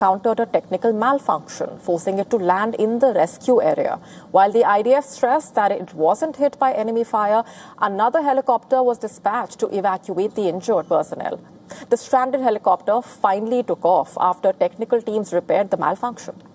encountered a technical malfunction, forcing it to land in the rescue area. While the IDF stressed that it wasn't hit by enemy fire, another helicopter was dispatched to evacuate the injured personnel. The stranded helicopter finally took off after technical teams repaired the malfunction.